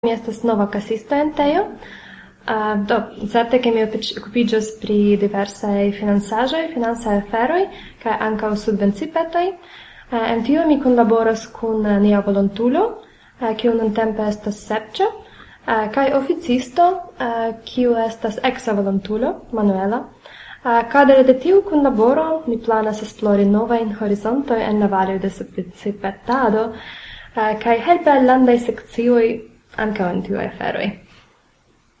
Mi estas nova kasisto en Tejo. Do, certe che mi occupiĝos pri diversaj financaj aferoj kaj ankaŭ subvencipetoj. En tio mi kunlaboras kun nia volontulo, kiu nuntempe estas Serĉo, kaj oficisto, kiu estas eksa volontulo, Manuela. Kadre de tiu kunlaboro mi planas esplori novajn horizontojn en la valio de subvencipetado, kaj helpi al landaj sekcioj ankaŭ en tiuj aferoj.